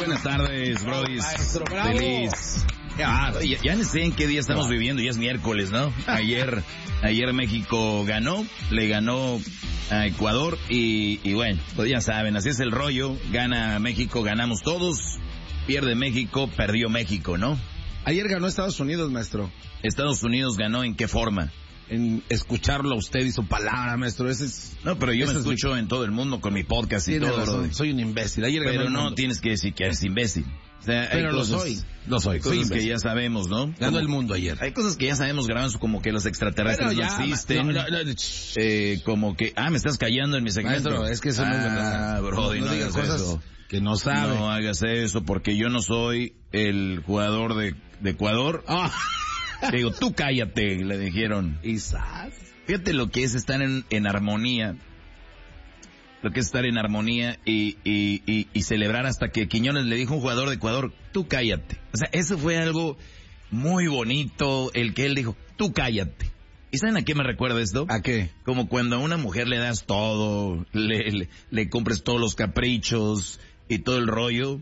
buenas tardes, brodis. Feliz. Ya no sé en qué día estamos viviendo, ya es miércoles, ¿no? Ayer México ganó, le ganó a Ecuador y bueno, pues ya saben, así es el rollo. Gana México, ganamos todos. Pierde México, perdió México, ¿no? Ayer ganó Estados Unidos, maestro. ¿Estados Unidos ganó en qué forma? En escucharlo a usted y su palabra, maestro. Ese es... No, pero yo me escucho en todo el mundo con mi podcast y todo. Razón, soy un imbécil. Ayer pero no tienes que decir que eres imbécil. O sea, pero hay cosas, lo soy. Cosas que ya sabemos, ¿no? Ganó el mundo ayer. Hay cosas que ya sabemos, grabamos, como que los extraterrestres no existen. Como que... me estás callando en mi segmento. Maestro, es que eso no es verdad. Brody, no digas cosas eso. Que no sabe. No hagas eso, porque yo no soy el jugador de Ecuador. Digo, tú cállate, le dijeron. Fíjate lo que es estar en armonía. Lo que es estar en armonía y celebrar hasta que Quiñones le dijo a un jugador de Ecuador, tú cállate. O sea, eso fue algo muy bonito, el que él dijo, tú cállate. ¿Y saben a qué me recuerda esto? ¿A qué? Como cuando a una mujer le das todo, le compres todos los caprichos y todo el rollo.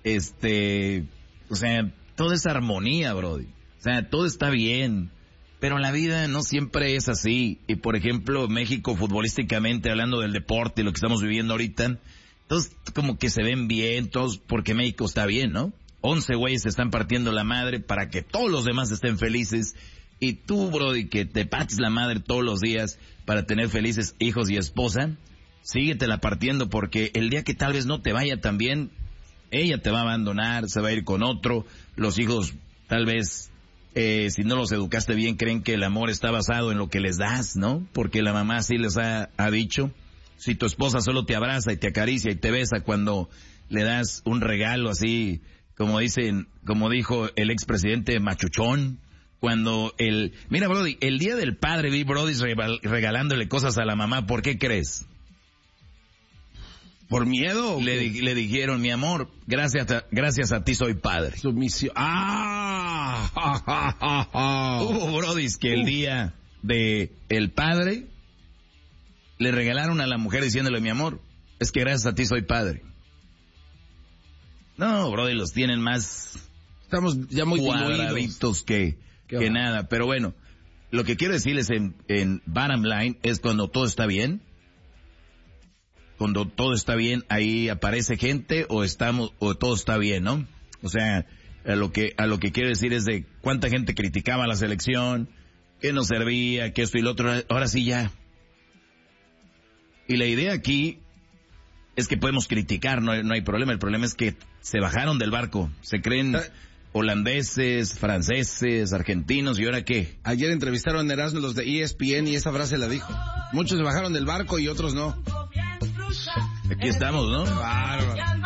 O sea, toda esa armonía, brody. O sea, todo está bien. Pero la vida no siempre es así. Y por ejemplo, México futbolísticamente, hablando del deporte y lo que estamos viviendo ahorita, todos como que se ven bien, todos porque México está bien, ¿no? 11 güeyes se están partiendo la madre para que todos los demás estén felices. Y tú, brody, que te partes la madre todos los días para tener felices hijos y esposa, síguetela partiendo porque el día que tal vez no te vaya tan bien, ella te va a abandonar, se va a ir con otro, los hijos tal vez... si no los educaste bien, creen que el amor está basado en lo que les das, ¿no? Porque la mamá sí les ha dicho, si tu esposa solo te abraza y te acaricia y te besa cuando le das un regalo así, como dijo el expresidente machuchón, cuando mira, brody, el día del padre vi brody regalándole cosas a la mamá, ¿por qué crees? ¿Por miedo? Le dijeron, mi amor, gracias a ti soy padre. Sumisión. Brodis, que el día de el padre le regalaron a la mujer diciéndole, mi amor, es que gracias a ti soy padre. No, brody, los tienen más... Estamos ya muy cuadraditos que nada. Pero bueno, lo que quiero decirles en bottom line es cuando todo está bien. Cuando todo está bien, ahí aparece gente o todo está bien, ¿no? O sea, a lo que quiero decir es de cuánta gente criticaba la selección, que no servía, que esto y lo otro, ahora sí ya. Y la idea aquí es que podemos criticar, no hay problema, el problema es que se bajaron del barco, se creen holandeses, franceses, argentinos, ¿y ahora qué? Ayer entrevistaron a Erasmo los de ESPN y esa frase la dijo. Muchos se bajaron del barco y otros no. Aquí estamos, ¿no? Bárbaro.